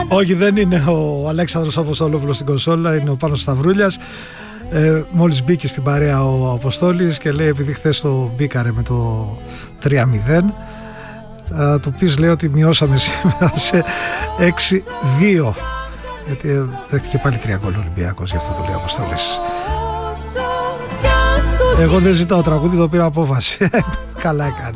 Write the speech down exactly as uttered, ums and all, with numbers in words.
Όχι, δεν είναι ο Αλέξανδρος Αποστολόπουλος στην κονσόλα, είναι ο Πάνος Σταυρούλιας. Ε, μόλις μπήκε στην παρέα ο Αποστόλης και λέει, επειδή χθες το μπήκαρε με το τρία μηδέν, θα του πεις, λέει, ότι μειώσαμε σήμερα σε έξι δύο, γιατί δέχτηκε πάλι τρία γκολ ο Ολυμπιακός, γι' αυτό το λέει ο Αποστόλης. Εγώ δεν ζητάω τραγούδι, το πήρα απόφαση. Καλά έκανε.